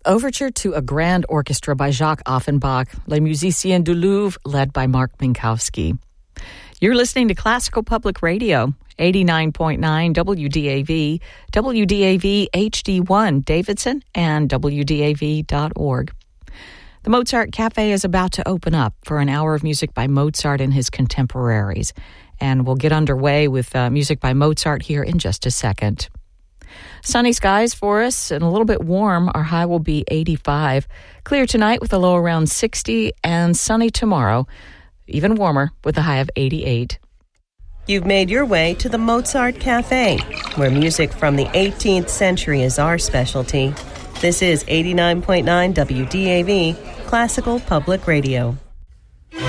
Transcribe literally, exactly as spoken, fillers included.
Overture to a Grand Orchestra by Jacques Offenbach, Les Musiciens du Louvre, led by Mark Minkowski. You're listening to Classical Public Radio, eighty-nine point nine W D A V, W D A V H D one Davidson, and W D A V dot org. The Mozart Cafe is about to open up for an hour of music by Mozart and his contemporaries, and we'll get underway with uh, music by Mozart here in just a second. Sunny skies for us and a little bit warm. Our high will be eighty-five. Clear tonight with a low around sixty, and sunny tomorrow, even warmer with a high of eighty-eight. You've made your way to the Mozart Cafe, where music from the eighteenth century is our specialty. This is eighty-nine point nine W D A V, Classical Public Radio.